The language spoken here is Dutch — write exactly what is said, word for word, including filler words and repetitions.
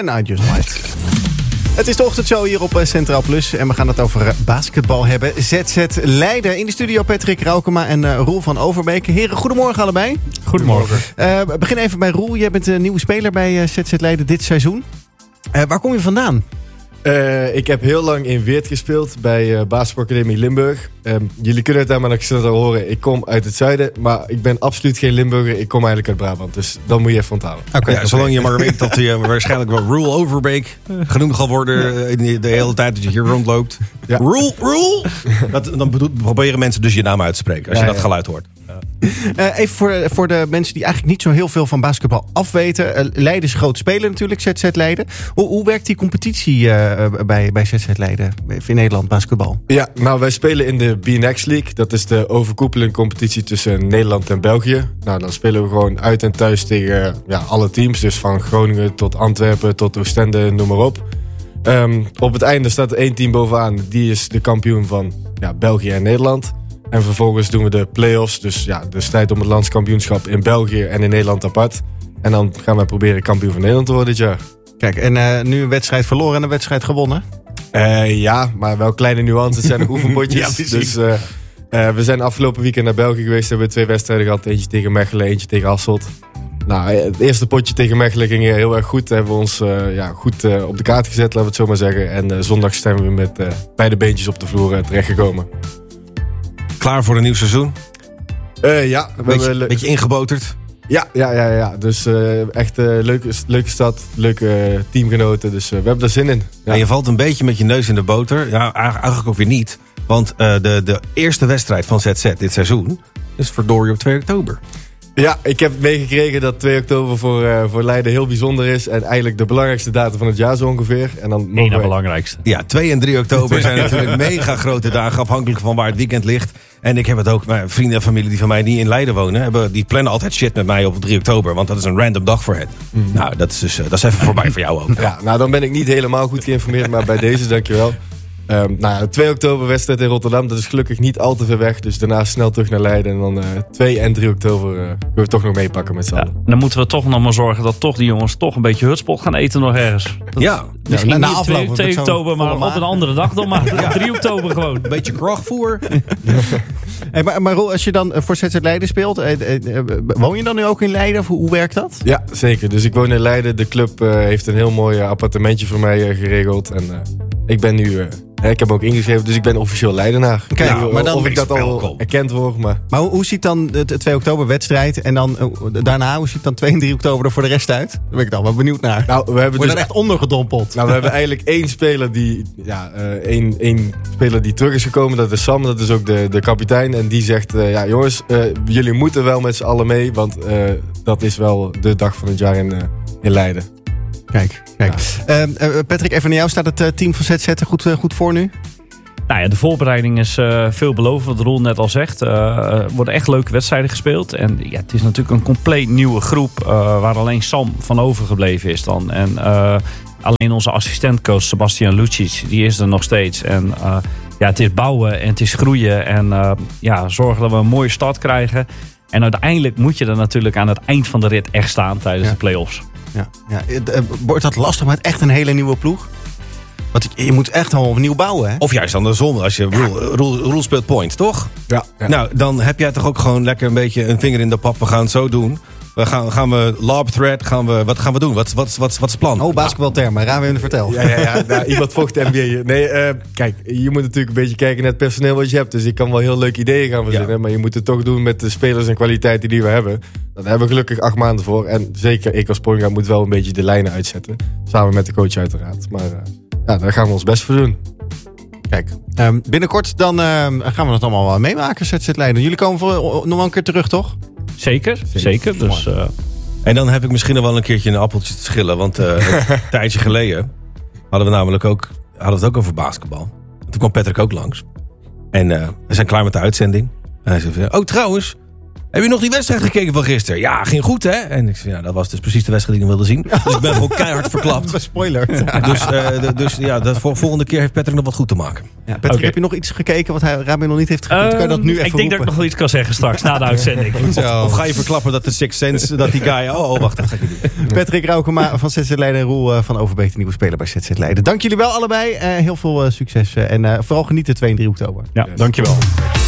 en I Just Might. Het is de ochtendshow hier op Centraal Plus en we gaan het over basketbal hebben. Z Z Leiden in de studio, Patrick Raukema en uh, Roel van Overbeek. Heren, goedemorgen allebei. Goedemorgen. Uh, begin even bij Roel. Jij bent een nieuwe speler bij uh, Z Z Leiden dit seizoen. Uh, waar kom je vandaan? Uh, ik heb heel lang in Weert gespeeld bij uh, Basketbalacademie Limburg. Um, jullie kunnen het aan mijn accent al horen. Ik kom uit het zuiden, maar ik ben absoluut geen Limburger. Ik kom eigenlijk uit Brabant, dus dat moet je even onthouden. Oké, okay, ja, zolang je maar weet dat je waarschijnlijk wel Roel Overbeek genoemd gaat worden uh, de hele tijd dat je hier rondloopt. Ja. Roel, Roel! Dat, dan proberen mensen dus je naam uit te spreken als ja, je dat ja. geluid hoort. Uh, even voor, voor de mensen die eigenlijk niet zo heel veel van basketbal afweten. Uh, Leiden is groot speler natuurlijk, Z Z Leiden. Hoe, hoe werkt die competitie uh, bij, bij Z Z Leiden in Nederland, basketbal? Ja, nou wij spelen in de B N X League. Dat is de overkoepelende competitie tussen Nederland en België. Nou, dan spelen we gewoon uit en thuis tegen ja, alle teams. Dus van Groningen tot Antwerpen tot Oostende, noem maar op. Um, op het einde staat er één team bovenaan. Die is de kampioen van ja, België en Nederland. En vervolgens doen we de play-offs. Dus ja, de strijd om het landskampioenschap in België en in Nederland apart. En dan gaan we proberen kampioen van Nederland te worden dit jaar. Kijk, en uh, nu een wedstrijd verloren en een wedstrijd gewonnen? Uh, ja, maar wel kleine nuances. Het zijn nog oefenpotjes. ja, dus uh, uh, we zijn afgelopen weekend naar België geweest. Hebben we twee wedstrijden gehad. Eentje tegen Mechelen, eentje tegen Hasselt. Nou, het eerste potje tegen Mechelen ging heel erg goed. Hebben we ons uh, ja, goed uh, op de kaart gezet, laten we het zo maar zeggen. En uh, zondag zijn we met uh, beide beentjes op de vloer uh, terechtgekomen. Klaar voor een nieuw seizoen? Uh, ja. Een beetje, le- beetje ingeboterd? Ja, ja, ja, ja. Dus uh, echt uh, leuke, leuke stad, leuke uh, teamgenoten. Dus uh, we hebben er zin in. Ja. En je valt een beetje met je neus in de boter. Ja, eigenlijk ook weer niet. Want uh, de, de eerste wedstrijd van Z Z dit seizoen is verdorie op twee oktober. Ja, ik heb meegekregen dat twee oktober voor, uh, voor Leiden heel bijzonder is. En eigenlijk de belangrijkste datum van het jaar zo ongeveer. En dan Eén na belangrijkste. Ja, twee en drie oktober zijn natuurlijk mega grote dagen. Afhankelijk van waar het weekend ligt. En ik heb het ook, mijn vrienden en familie die van mij niet in Leiden wonen. Hebben, die plannen altijd shit met mij op drie oktober. Want dat is een random dag voor hen. Mm. Nou, dat is, dus, uh, dat is even voorbij voor jou ook. Ja, nou dan ben ik niet helemaal goed geïnformeerd. Maar bij deze dankjewel. Um, nou ja, twee oktober wedstrijd in Rotterdam. Dat is gelukkig niet al te ver weg. Dus daarna snel terug naar Leiden. En dan uh, twee en drie oktober uh, kunnen we toch nog meepakken met z'n allen. Ja, dan moeten we toch nog maar zorgen dat toch die jongens toch een beetje hutspot gaan eten nog ergens. Dat ja. Misschien ja, na, niet afloop, twee oktober, maar op een andere dag dan maar. Ja. drie oktober gewoon. Een beetje grogvoer. Hey, maar, maar Roel, als je dan voor Z Z Leiden speelt, eh, eh, woon je dan nu ook in Leiden? Of hoe, hoe werkt dat? Ja, zeker. Dus ik woon in Leiden. De club uh, heeft een heel mooi uh, appartementje voor mij uh, geregeld. En uh, ik ben nu... Uh, ik heb me ook ingeschreven, dus ik ben officieel Leidenaar. Kijk, nou, maar dan of ik dat al erkend word. Maar, maar hoe, hoe ziet dan de twee oktober wedstrijd en dan uh, daarna, hoe ziet dan twee en drie oktober er voor de rest uit? Daar ben ik dan wel benieuwd naar. Nou, we hebben Word je dus er echt ondergedompeld? Nou, we hebben eigenlijk één speler die, ja, uh, één, één speler die terug is gekomen. Dat is Sam, dat is ook de, de kapitein. En die zegt, uh, ja jongens, uh, jullie moeten wel met z'n allen mee. Want uh, dat is wel de dag van het jaar in, uh, in Leiden. Kijk, kijk. Ja. Uh, uh, Patrick, even naar jou. Staat het uh, team van Z Z er goed, uh, goed voor nu? Nou ja, de voorbereiding is uh, veelbelovend, wat Roel net al zegt. Uh, er worden echt leuke wedstrijden gespeeld. En ja, het is natuurlijk een compleet nieuwe groep uh, waar alleen Sam van overgebleven is dan. En uh, alleen onze assistentcoach Sebastian Lucic, die is er nog steeds. En uh, ja, het is bouwen en het is groeien. En uh, ja, zorgen dat we een mooie start krijgen. En uiteindelijk moet je er natuurlijk aan het eind van de rit echt staan tijdens ja. de play-offs. Ja, ja. Wordt dat lastig met echt een hele nieuwe ploeg? Want je moet echt al opnieuw bouwen, hè? Of juist andersom, als je ja. Roel, Roel, Roel speelt point, toch? Ja, ja. Nou, dan heb jij toch ook gewoon lekker een beetje een vinger in de pap. We gaan het zo doen. We gaan, gaan we lob thread, gaan we, wat gaan we doen? Wat, wat, wat, wat is het plan? Oh, basketbaltermen, raam even vertel. Ja, ja, ja. Nou, iemand volgt de N B A. Nee, uh, kijk, je moet natuurlijk een beetje kijken naar het personeel wat je hebt. Dus ik kan wel heel leuke ideeën gaan verzinnen. Ja. Maar je moet het toch doen met de spelers en kwaliteiten die we hebben. Daar hebben we gelukkig acht maanden voor. En zeker ik als pointguard moet wel een beetje de lijnen uitzetten. Samen met de coach uiteraard. Maar... Uh, ja, daar gaan we ons best voor doen. Kijk, um, binnenkort dan uh, gaan we het allemaal meemaken, Z Z Leiden. Jullie komen voor, uh, nog wel een keer terug, toch? Zeker, zeker. zeker dus, uh... En dan heb ik misschien nog wel een keertje een appeltje te schillen. Want uh, een tijdje geleden hadden we namelijk ook, hadden we het ook over basketbal. Toen kwam Patrick ook langs. En uh, we zijn klaar met de uitzending. En hij zei, oh trouwens, Heb je nog die wedstrijd gekeken van gisteren? Ja, ging goed, hè? En ik zei, ja, dat was dus precies de wedstrijd die ik wilde zien. Dus ik ben gewoon keihard verklapt. Spoiler. Dus, uh, de, dus ja, de volgende keer heeft Patrick nog wat goed te maken. Ja, Patrick, Okay. heb je nog iets gekeken wat hij Rabin nog niet heeft gekeken? Kan je dat nu Uh, even ik denk dat ik nog wel iets kan zeggen straks, na de uitzending. Of, of ga je verklappen dat de Sixth Sense, dat die guy... Oh, oh wacht, dat ga ik niet doen. Patrick Raukema van Z Z Leiden en Roel uh, van Overbeek, de nieuwe speler bij Z Z Leiden. Dank jullie wel allebei. Uh, heel veel uh, succes. Uh, en uh, vooral genieten twee en drie oktober. Ja, dankjewel.